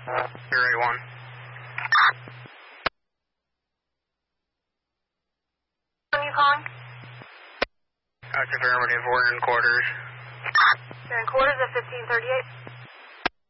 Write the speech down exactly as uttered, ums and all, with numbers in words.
zero eight one. When are you calling? That's affirmative. We're in quarters. You're in quarters at fifteen thirty-eight.